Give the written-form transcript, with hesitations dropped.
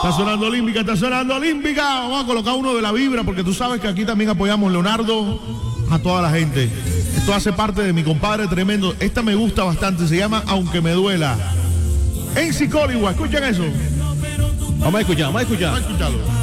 Está sonando olímpica, está sonando olímpica. Vamos a colocar uno de la vibra, porque tú sabes que aquí también apoyamos, Leonardo, a toda la gente. Esto hace parte de mi compadre tremendo. Esta me gusta bastante, se llama Aunque me duela. En Psicólogo, ¿escuchan eso? Vamos a escuchar, vamos a escuchar. Vamos a escucharlo.